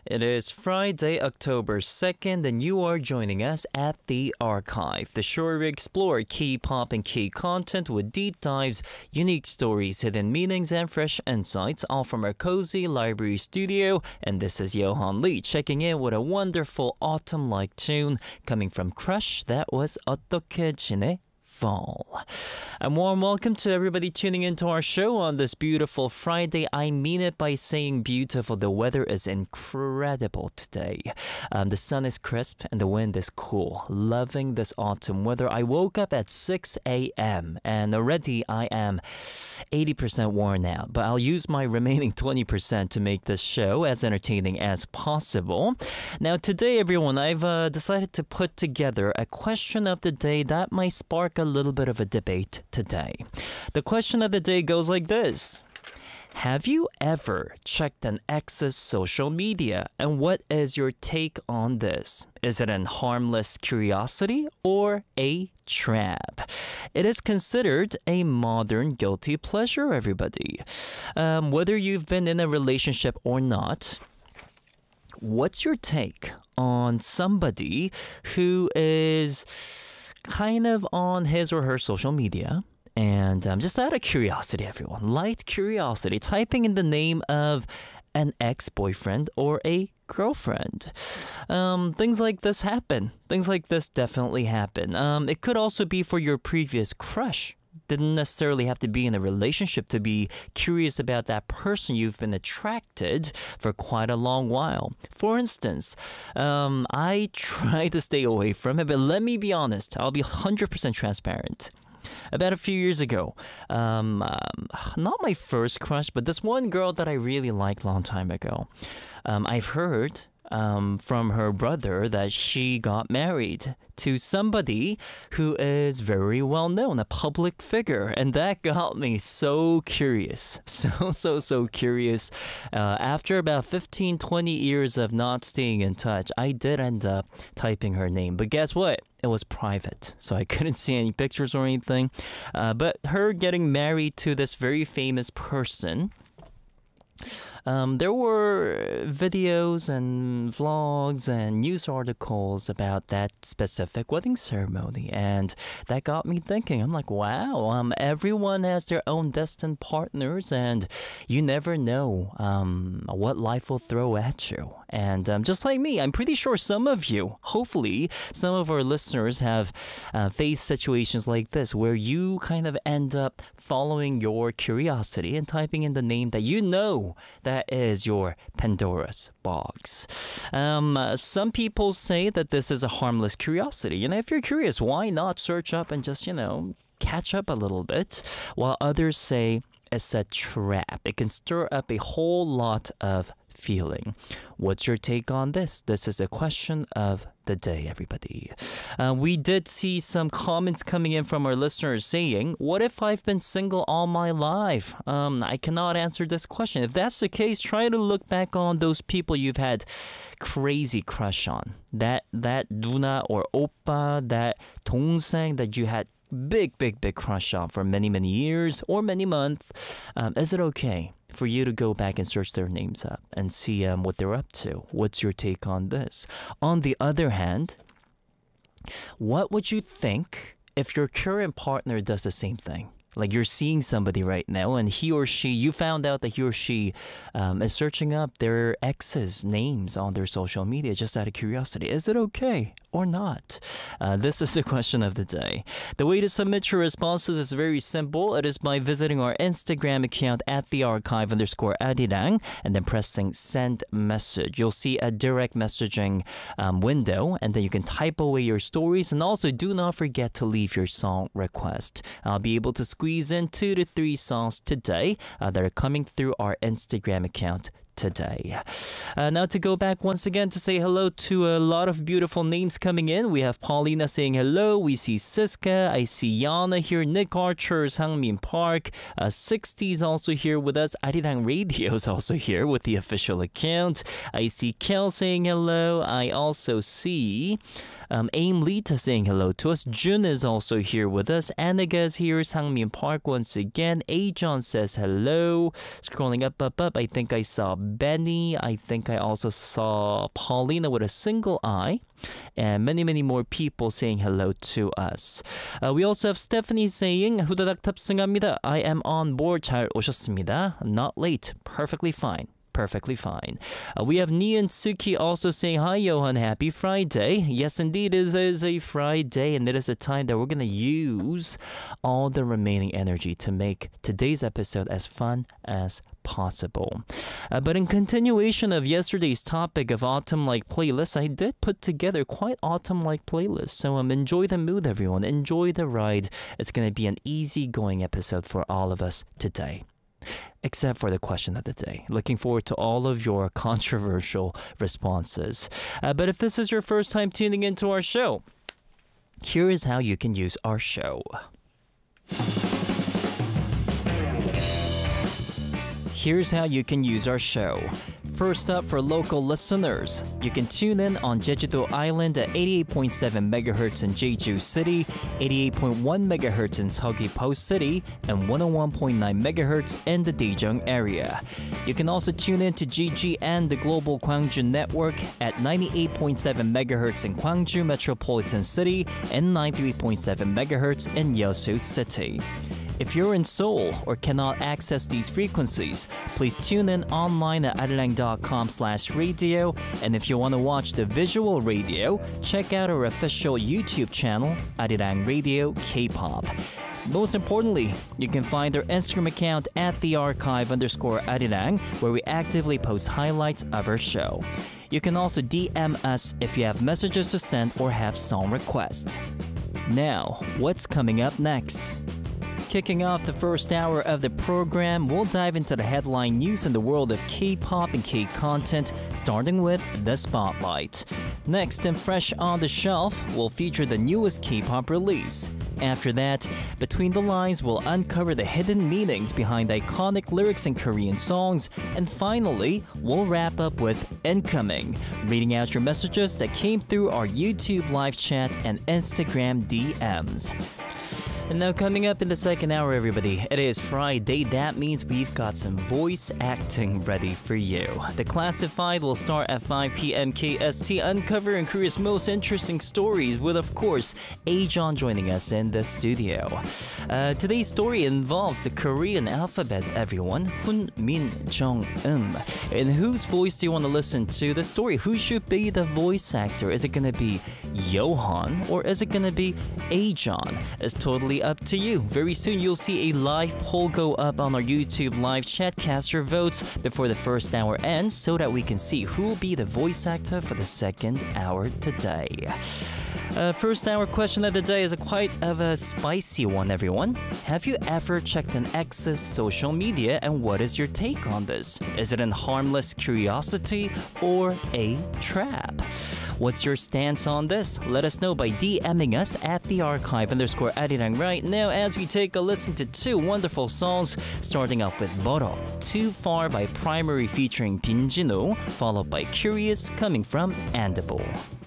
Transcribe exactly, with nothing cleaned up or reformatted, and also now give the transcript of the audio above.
It is Friday, October second, and you are joining us at The Archive, the show where we explore K-pop and K-content with deep dives, unique stories, hidden meanings, and fresh insights, all from our cozy library studio. And this is Johan Lee checking in with a wonderful autumn-like tune coming from Crush. That was 어떻게 지내? Fall. A warm welcome to everybody tuning into our show on this beautiful Friday. I mean it by saying beautiful. The weather is incredible today. Um, the sun is crisp and the wind is cool. Loving this autumn weather. I woke up at six a.m. and already I am eighty percent worn out, but I'll use my remaining twenty percent to make this show as entertaining as possible. Now today, everyone, I've uh, decided to put together a question of the day that might spark a little bit of a debate today. The question of the day goes like this. Have you ever checked an ex's social media? And what is your take on this? Is it an harmless curiosity or a trap? It is considered a modern guilty pleasure, everybody. Um, whether you've been in a relationship or not, what's your take on somebody who is kind of on his or her social media? And um, just out of curiosity, everyone, light curiosity, typing in the name of an ex-boyfriend or a girlfriend. Um, things like this happen. Things like this definitely happen. Um, it could also be for your previous crush. Didn't necessarily have to be in a relationship to be curious about that person you've been attracted for quite a long while. For instance, um, I try to stay away from it, but let me be honest. I'll be one hundred percent transparent. About a few years ago, um, um, not my first crush, but this one girl that I really liked a long time ago. Um, I've heard um, from her brother that she got married to somebody who is very well known, a public figure. And that got me so curious, so, so, so curious. Uh, after about fifteen, twenty years of not staying in touch, I did end up typing her name. But guess what? It was private, so I couldn't see any pictures or anything. Uh, but her getting married to this very famous person, Um, there were videos and vlogs and news articles about that specific wedding ceremony, and that got me thinking. I'm like, wow, um, everyone has their own destined partners, and you never know um, what life will throw at you. And um, just like me, I'm pretty sure some of you, hopefully, some of our listeners have uh, faced situations like this where you kind of end up following your curiosity and typing in the name that you know that is your Pandora's box. Um, uh, some people say that this is a harmless curiosity. You know, if you're curious, why not search up and just, you know, catch up a little bit? While others say it's a trap. It can stir up a whole lot of feeling. What's your take on this? This is a question of the day, everybody. Uh, we did see some comments coming in from our listeners saying, what if I've been single all my life? Um, I cannot answer this question. If that's the case, try to look back on those people you've had crazy crush on. That, that 누나 or oppa, that 동생 that you had big, big, big crush on for many, many years or many months. Um, is it okay for you to go back and search their names up and see um, what they're up to? What's your take on this? On the other hand, what would you think if your current partner does the same thing? Like you're seeing somebody right now and he or she, you found out that he or she um, is searching up their ex's names on their social media just out of curiosity. Is it okay or not? Uh, this is the question of the day. The way to submit your responses is very simple. It is by visiting our Instagram account at the archive underscore arirang and then pressing send message. You'll see a direct messaging um, window and then you can type away your stories, and also do not forget to leave your song request. I'll be able to squeeze in two to three songs today uh, that are coming through our Instagram account today. Uh, now to go back once again to say hello to a lot of beautiful names coming in. We have Paulina saying hello. We see Siska. I see Yana here. Nick Archer, Sangmin Park. Uh, sixties also here with us. Arirang Radio is also here with the official account. I see Kel saying hello. I also see Um, Aim Lita saying hello to us. Jun is also here with us. Anaga is here. Sangmin Park once again. A John says hello. Scrolling up, up, up. I think I saw Benny. I think I also saw Paulina with a single eye. And many, many more people saying hello to us. Uh, we also have Stephanie saying, 후다닥 탑승합니다. I am on board. 잘 오셨습니다. Not late. Perfectly fine. Perfectly fine. Uh, we have Ni and Suki also saying, hi, Johan, happy Friday. Yes, indeed, it is a Friday, and it is a time that we're going to use all the remaining energy to make today's episode as fun as possible. Uh, but in continuation of yesterday's topic of autumn-like playlists, I did put together quite autumn-like playlists. So um, enjoy the mood, everyone. Enjoy the ride. It's going to be an easy-going episode for all of us today. Except for the question of the day. Looking forward to all of your controversial responses. Uh, but if this is your first time tuning into our show, here is how you can use our show. Here's how you can use our show. First up, for local listeners, you can tune in on Jeju-do Island at eighty-eight point seven megahertz in Jeju City, eighty-eight point one megahertz in Seogwi-po City, and one oh one point nine megahertz in the Daejeong area. You can also tune in to G G N, the Global Gwangju Network, at ninety-eight point seven megahertz in Gwangju Metropolitan City and ninety-three point seven megahertz in Yeosu City. If you're in Seoul or cannot access these frequencies, please tune in online at arirang.com slash radio. And if you want to watch the visual radio, check out our official YouTube channel, Arirang Radio K-pop. Most importantly, you can find our Instagram account at the archive underscore Arirang, where we actively post highlights of our show. You can also D M us if you have messages to send or have song requests. Now, what's coming up next? Kicking off the first hour of the program, we'll dive into the headline news in the world of K-pop and K-content, starting with The Spotlight. Next, and fresh on the shelf, we'll feature the newest K-pop release. After that, Between the Lines will uncover the hidden meanings behind iconic lyrics in Korean songs. And finally, we'll wrap up with Incoming, reading out your messages that came through our YouTube live chat and Instagram D Ms. And now coming up in the second hour, everybody, it is Friday. That means we've got some voice acting ready for you. The Classified will start at five p.m. K S T, uncovering Korea's most interesting stories with, of course, Ajon joining us in the studio. Uh, today's story involves the Korean alphabet, everyone. Hun Min Jong Um. In whose voice do you want to listen to the story? Who should be the voice actor? Is it going to be Johan or is it going to be Ajon? It's totally up to you. Very soon you'll see a live poll go up on our YouTube live chat. Cast your votes before the first hour ends so that we can see who will be the voice actor for the second hour today. Uh, first hour question of the day is a quite of a spicy one, everyone. Have you ever checked an ex's social media, and what is your take on this? Is it a harmless curiosity or a trap? What's your stance on this? Let us know by DMing us at the archive underscore Arirang right now as we take a listen to two wonderful songs, starting off with Boro, Too Far by Primary featuring Bin Jin-woo, followed by Curious coming from Andable.